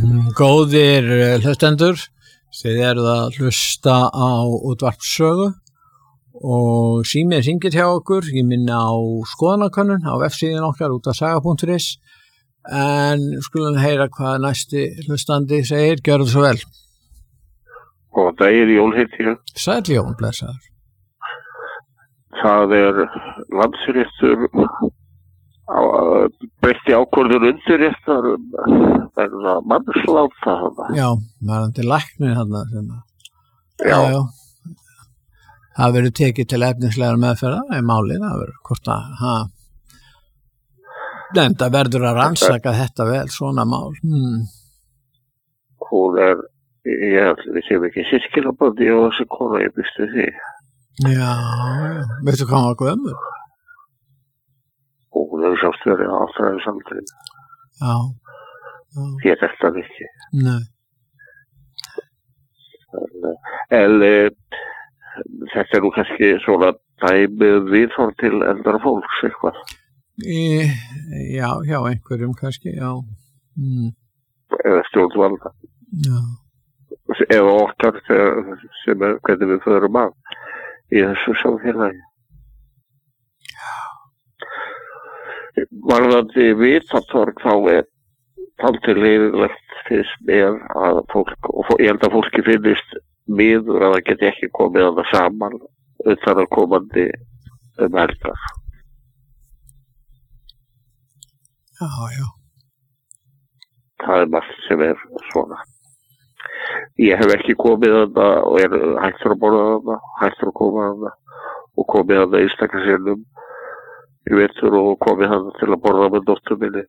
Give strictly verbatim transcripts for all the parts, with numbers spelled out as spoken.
Góðir hlustendur, þið eruð að hlusta á útvarpssögu og símið hringir hjá okkur. Ég minni á skoðanakönnun á vefsíðun okkar útvarpssaga punktur is, en skulum heyra hvað næsti hlustandi segir. Gjörðu svo vel. Og það er Jón heiti ég. Sæll Jón, blessaður. Það er landsréttur breytti ákvörður undirréttar vegna mannsláta þarna. Já, varðandi læknir þarna. Já. Já, já. Það verður tekið til efnislegar meðferðar í málið, það verður hvort að ha. En það verður að rannsaka þetta vel, svona mál. Hmm. Hún er, ég held við séum ekki systkinabandi og þessi kona ég býstu því. Já, já. Veistu hvað hann var gömul? Og hún hefur sást verið áttræðis aldrei. Já. Já. Ég er þetta ekki. Nei. En, en e, þetta er nú kannski svona dæmið viðhorf til eldra fólks eitthvað. Í, já, hjá einhverjum kannski, já. Mm. Eða stjórnvalda. Já. Eða okkar sem er hvernig við förum að í þessu samfélagi. Varðandi vitatorg þá er taldi leiðilegt fyrst mér að fólk, og ég held að fólki finnist miður að það geti ekki komið að það saman utan að komandi um helgar. Já, já. Það er margt sem er svona. Ég hef ekki komið að það og er hættur að borða að það, hættur að koma að það og komið að það einstaklega sinnum í vetur og komið hann til að borða með dóttur minni.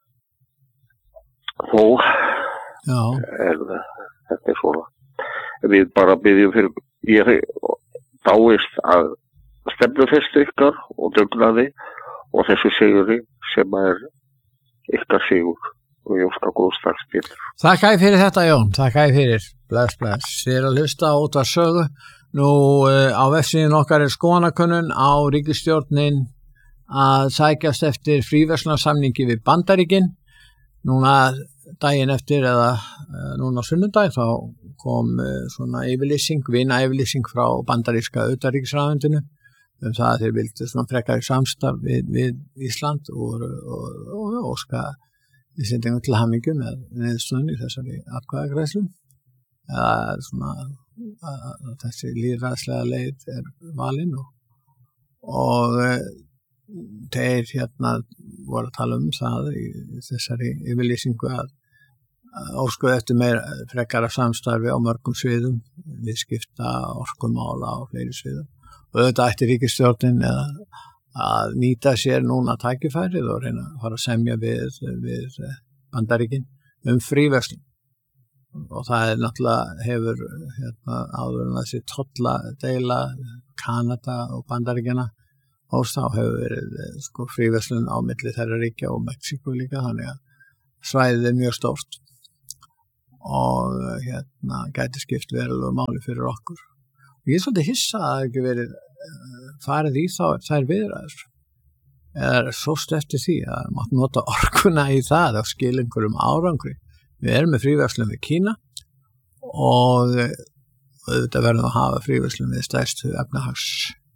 Þó, Já. en þetta er svona. Við bara byggjum fyrir, ég dáist að stefnufestu ykkar og dugnaði og þessu siguri sem er ykkar sigur og ég óska góðs dags Pétur. Þakka ég fyrir þetta Jón, þakka ég fyrir. Bless, bless. Þið er að hlusta á útvarpssögu. Nú uh, á vefsíðun okkar er skoðanakönnun á ríkisstjórnin að sækjast eftir fríverslunarsamningi við Bandaríkin. Núna daginn eftir eða uh, núna á sunnudag þá kom uh, svona yfirlýsing, vina yfirlýsing frá bandaríska utanríkisráðuneytinu um það að þeir vildu svona frekari samstarf við, við Ísland og, og, og, og óska Íslendingum til hamingju með niðurstöðunni í þessari atkvæðagreiðslu. Eða svona að, að þessi lýðræðislega leið er valin og, og þeir hérna voru að tala um það í þessari yfirlýsingu að óskuðu eftir meira frekara samstarfi á mörgum sviðum, viðskipta, orkumála og fleiri sviðum. Og auðvitað ætti ríkisstjórnin eða að nýta sér núna tækifærið og reyna að fara að semja við, við Bandaríkin um fríverslun. Og það er náttúrulega hefur hérna, áður en þessi tolla deila Kanada og Bandaríkjana og þá hefur verið sko, fríverslun á milli þeirra ríkja og Mexíku líka, þannig að svæðið er mjög stórt og hérna gæti skipt verulega máli fyrir okkur. Og ég er svolítið hissa að það ekki verið farið í þá þær viðræður. Eða sóst eftir því að mátt nota orkuna í það og skila einhverjum árangri. Við erum með fríverslun við Kína og auðvitað verðum að hafa fríverslun við stærstu efnahags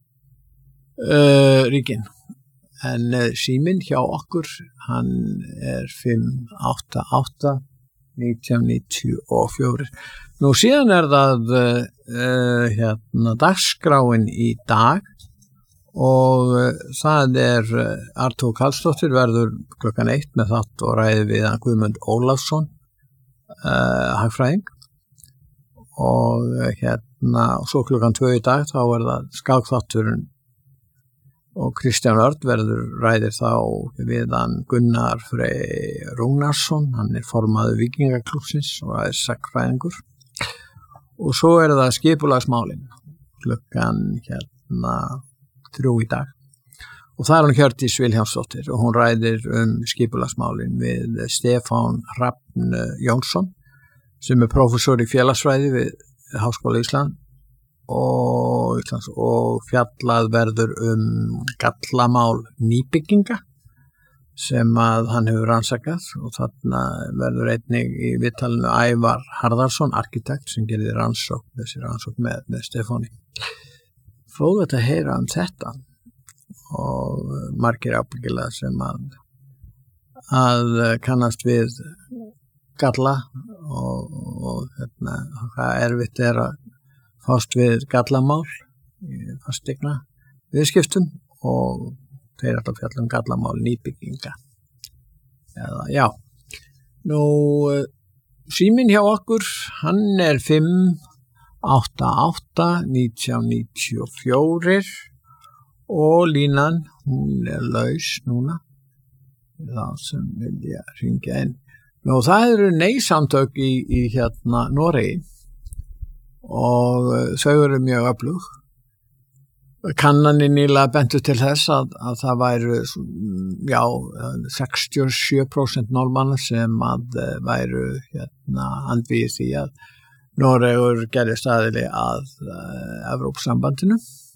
Uh, ríkin. En uh, síminn hjá okkur hann er fimm átta átta nítján níutíu og fjögur. Nú síðan er það uh, hérna dagskráin í dag og uh, það er uh, Artúr Karlsdóttir verður klukkan eitt með þátt og ræði við Guðmund Ólafsson uh, hagfræðing og uh, hérna og svo klukkan tvö í dag þá er það skákþátturinn og Kristján Örn verður ræðir þá við hann Gunnar Frey Rúnarsson, hann er formaður Víkingaklúbbsins og er sagnfræðingur. Og svo er það skipulagsmálin klukkan hérna þrjú í dag. Og það er hann Hjördís Vilhjálmsdóttir og hún ræðir um skipulagsmálin við Stefán Hrafn Jónsson sem er prófessor í félagsfræði við Háskóla Ísland og, og fjallað verður um gallamál nýbygginga sem að hann hefur rannsakað og þarna verður einnig í viðtalinu Ævar Harðarsson, arkitekt sem gerði rannsókn, þessi rannsókn með, með Stefáni. Fróðlegt að heyra um þetta og margir ábyggilega sem að, að kannast við galla og, og hérna, hvað erfitt er að fást við gallamál í fasteigna viðskiptum og þeir alltaf fjalla um gallamál nýbygginga. Eða, já, nú síminn hjá okkur, hann er fimm átta átta nítján níutíu og fjögur og línan, hún er laus núna, þá sem vilja hringja inn. Nú, það eru nei-samtök í, í hérna Noregi og þau eru mjög öflug. Kannanir nýlega bentu til þess að, að það væru já, sextíu og sjö prósent norðmanna sem að væru hérna andvígir því að Noregur gerðist aðili að uh, Evrópusambandinu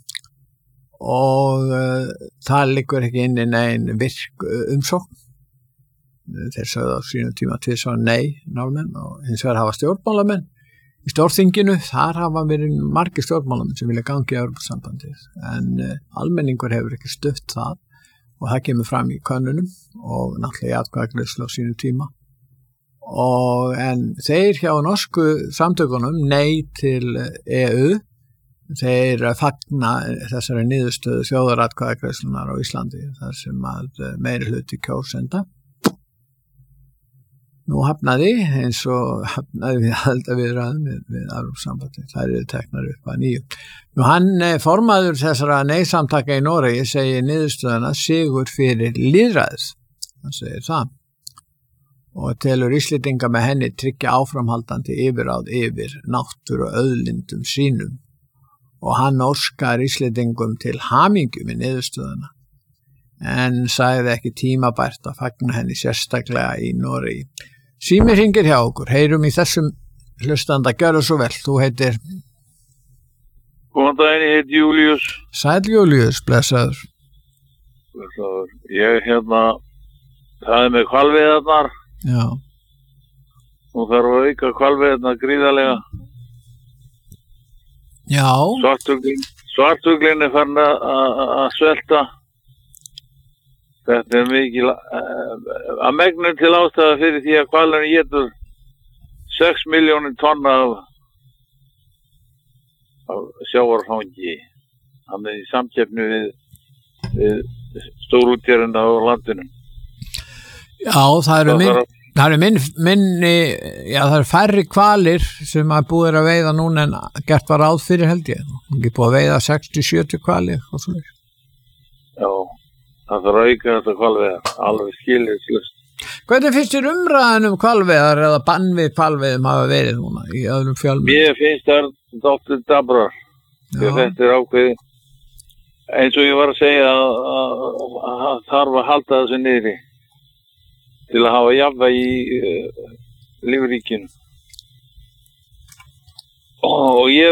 og uh, það liggur ekki inn í nein virk umsókn. Þeir sögðu á sínum tíma tvisvar nei norðmenn og hins vegar hafa stjórnmálamenn í stórþinginu, þar hafa verið margir stjórnmálamenn sem vilja gangi í Evrópusambandið en uh, almenningur hefur ekki stutt það og það kemur fram í könnunum og náttúrulega í atkvæðagreiðslu á sínum tíma og en þeir hjá norsku samtökunum nei til E U, þeir fagna þessari niðurstöðu þjóðaratkvæðagreiðslunar á Íslandi þar sem að meiri hluti kjósenda. Nú hafnaði eins og hafnaði við halda við ræðum við, við Evrópusambandið, þær eru teknar upp að nýju. Nú hann formaður þessara nei-samtaka í Noregi segir niðurstöðuna sigur fyrir lýðræðið, hann segir það og telur Íslendinga með henni tryggja áframhaldandi yfirráð yfir náttúru og auðlindum sínum og hann óskar Íslendingum til hamingju með niðurstöðuna en sagði ekki tímabært að fagna henni sérstaklega í Noregi. Símir hringir hjá okkur, heyrum í þessum hlustanda, gjörðu svo vel, þú heitir? Góðan daginn, ég heiti Júlíus. Sæll Júlíus, blessaður. Blessaður, ég hérna, það er með hvalveiðarnar. Já. Nú þarf að auka hvalveiðarnar gríðarlega. Já. Svartuglinn, svartuglinn er farin að svelta. Þetta er mikil að megnum til ástæða fyrir því að hvalurinn étur sex milljónir tonna af, af sjávarfangi. Hann er í samkeppni við, við stórútgerðina á landinu. Já, það eru minn, það eru minn, minni, já, það eru færri hvalir sem að búið að veiða núna en gert var ráð fyrir held ég. Ekki búið að veiða sextíu til sjötíu hvalir og svona. Já. Það þarf að auka þetta hvalveiðar, alveg skilyrðislaust. Hvernig finnst þér umræðan um hvalveiðar eða bann við hvalveiðum hafa verið núna í öðrum fjölmiðlum? Mér finnst það dálítið dabrar. Þetta er ákveðið. Eins og ég var að segja að, að, að þarf að halda þessu niðri til að hafa jafnvægi í uh, lífríkinu. Og ég